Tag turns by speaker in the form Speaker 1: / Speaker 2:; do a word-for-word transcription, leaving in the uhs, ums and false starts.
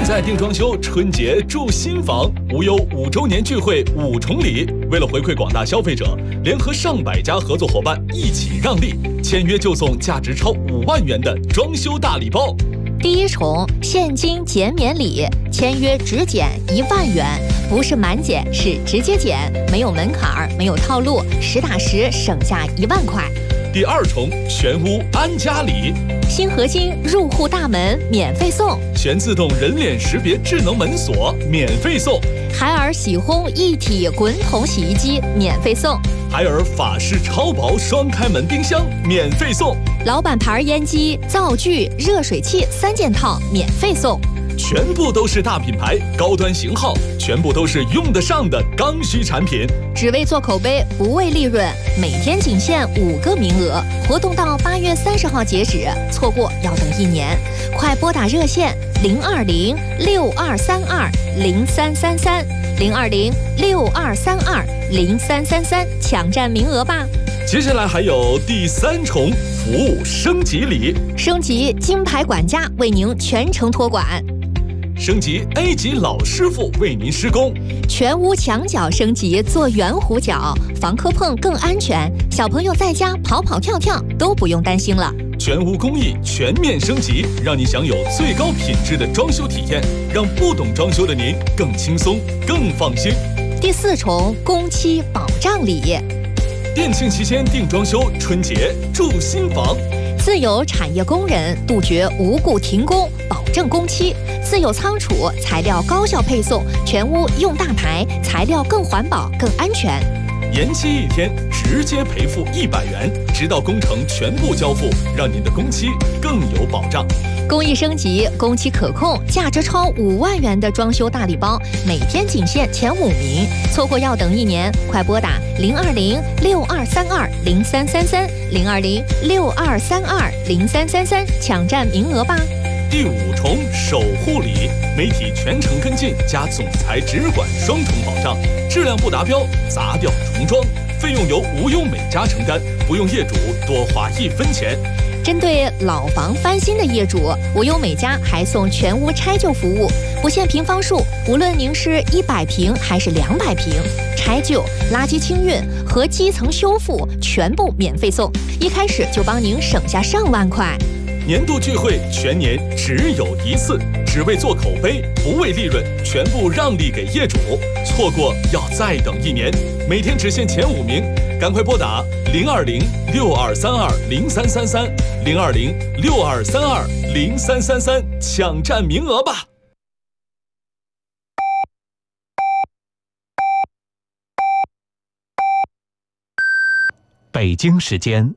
Speaker 1: 在定装修，春节住新房，无忧五周年聚会五重礼。为了回馈广大消费者，联合上百家合作伙伴一起让利，签约就送价值超五万元的装修大礼包。
Speaker 2: 第一重现金减免礼，签约只减一万元，不是满减，是直接减，没有门槛，没有套路，实打实省下一万块。
Speaker 1: 第二重全屋安家礼，
Speaker 2: 新合金入户大门免费送，
Speaker 1: 全自动人脸识别智能门锁免费送，
Speaker 2: 海尔洗烘一体滚筒洗衣机免费送，
Speaker 1: 海尔法式超薄双开门冰箱免费送，
Speaker 2: 老板牌烟机、灶具、热水器三件套免费送。
Speaker 1: 全部都是大品牌、高端型号，全部都是用得上的刚需产品。
Speaker 2: 只为做口碑，不为利润，每天仅限五个名额，活动到八月三十号截止，错过要等一年。快拨打热线零二零六二三二零三三三零二零六二三二零三三三，抢占名额吧。
Speaker 1: 接下来还有第三重服务升级礼，
Speaker 2: 升级金牌管家为您全程托管。
Speaker 1: 升级 A 级老师傅为您施工，
Speaker 2: 全屋墙角升级做圆弧角，防磕碰更安全，小朋友在家跑跑跳跳都不用担心了。
Speaker 1: 全屋工艺全面升级，让你享有最高品质的装修体验，让不懂装修的您更轻松更放心。
Speaker 2: 第四重工期保障礼，
Speaker 1: 店庆期间定装修，春节住新房，
Speaker 2: 自有产业工人杜绝无故停工，保证工期。自有仓储，材料高效配送，全屋用大牌，材料更环保更安全。
Speaker 1: 延期一天直接赔付一百元，直到工程全部交付，让您的工期更有保障。
Speaker 2: 工艺升级，工期可控，价值超五万元的装修大礼包，每天仅限前五名，错过要等一年，快拨打零二零六二三二零三三三零二零六二三二零三三三，抢占名额吧。
Speaker 1: 第五重守护礼，媒体全程跟进加总裁直管双重保障，质量不达标砸掉重装，费用由无忧美家承担，不用业主多花一分钱。
Speaker 2: 针对老房翻新的业主，无忧美家还送全屋拆旧服务，不限平方数，无论您是一百平还是两百平，拆旧、垃圾清运和基层修复全部免费送，一开始就帮您省下上万块。
Speaker 1: 年度聚会全年只有一次，只为做口碑，不为利润，全部让利给业主，错过要再等一年，每天只限前五名，赶快拨打零二零六二三二零三三三零二零六二三二零三三三，抢占名额吧。
Speaker 3: 北京时间